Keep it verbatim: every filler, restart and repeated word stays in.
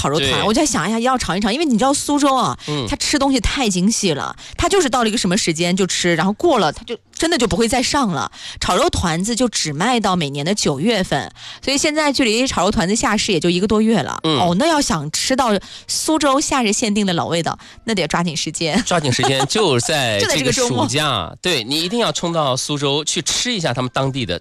炒肉团，我就在想一下要尝一尝，因为你知道苏州啊，嗯、它吃东西太精细了，它就是到了一个什么时间就吃，然后过了它就真的就不会再上了。炒肉团子就只卖到每年的九月份，所以现在距离炒肉团子下市也就一个多月了。嗯、哦，那要想吃到苏州夏日限定的老味道，那得抓紧时间。 抓紧时间就在就在这个这个周末暑假，对你一定要冲到苏州去吃一下他们当地的